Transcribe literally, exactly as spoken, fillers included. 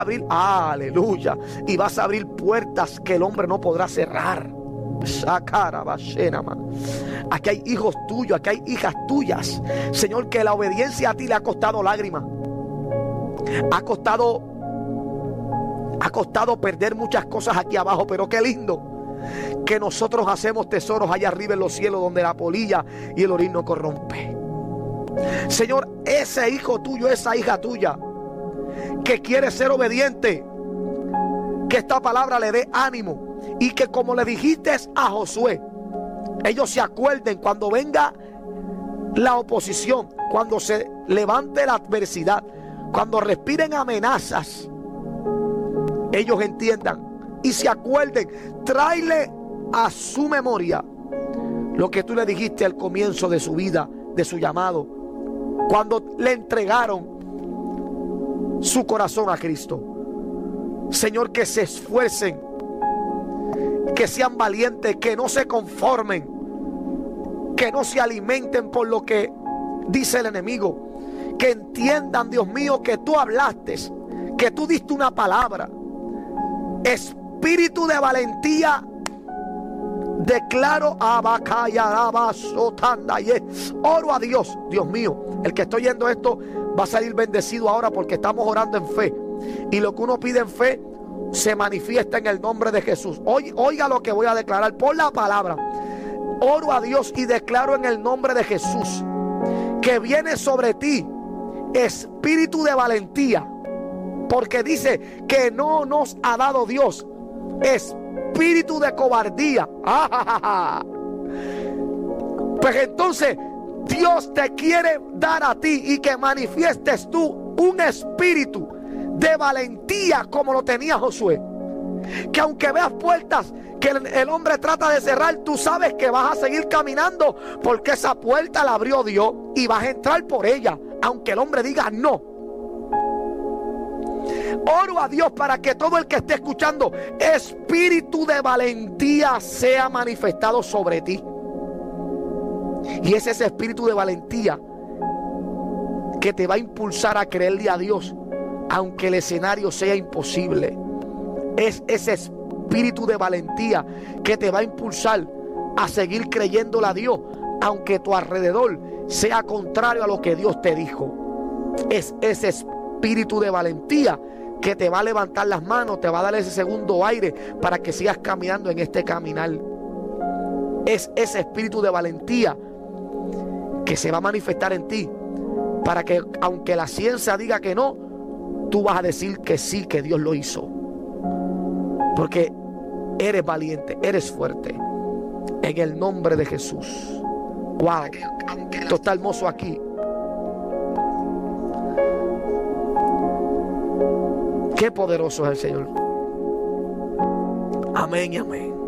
abrir, aleluya, y vas a abrir puertas que el hombre no podrá cerrar. Aquí hay hijos tuyos, aquí hay hijas tuyas, Señor, que la obediencia a ti le ha costado lágrimas, ha costado ha costado perder muchas cosas aquí abajo, pero qué lindo que nosotros hacemos tesoros allá arriba en los cielos, donde la polilla y el orín no corrompe. Señor, ese hijo tuyo, esa hija tuya que quiere ser obediente, que esta palabra le dé ánimo, y que, como le dijiste a Josué, ellos se acuerden cuando venga la oposición, cuando se levante la adversidad, cuando respiren amenazas, ellos entiendan y se acuerden. Tráele a su memoria lo que tú le dijiste al comienzo de su vida, de su llamado, cuando le entregaron su corazón a Cristo. Señor, que se esfuercen, que sean valientes, que no se conformen, que no se alimenten por lo que dice el enemigo, que entiendan, Dios mío, que tú hablaste, que tú diste una palabra. Espíritu de valentía, declaro oro a Dios. Dios mío, el que estoy yendo esto va a salir bendecido ahora, porque estamos orando en fe, y lo que uno pide en fe se manifiesta en el nombre de Jesús. Oiga lo que voy a declarar por la palabra. Oro a Dios y declaro en el nombre de Jesús que viene sobre ti espíritu de valentía, porque dice que no nos ha dado Dios espíritu de cobardía. Pues entonces Dios te quiere dar a ti, y que manifiestes tú un espíritu de valentía como lo tenía Josué. Que aunque veas puertas que el, el hombre trata de cerrar, tú sabes que vas a seguir caminando, porque esa puerta la abrió Dios y vas a entrar por ella, aunque el hombre diga no. Oro a Dios para que todo el que esté escuchando, espíritu de valentía sea manifestado sobre ti. Y es ese espíritu de valentía que te va a impulsar a creerle a Dios, aunque el escenario sea imposible. Es ese espíritu de valentía que te va a impulsar a seguir creyéndole a Dios, aunque tu alrededor sea contrario a lo que Dios te dijo. Es ese espíritu de valentía que te va a levantar las manos, te va a dar ese segundo aire para que sigas caminando en este caminar. Es ese espíritu de valentía que se va a manifestar en ti, para que, aunque la ciencia diga que no, tú vas a decir que sí, que Dios lo hizo, porque eres valiente, eres fuerte, en el nombre de Jesús. Wow, esto está hermoso aquí. Qué poderoso es el Señor. Amén y amén.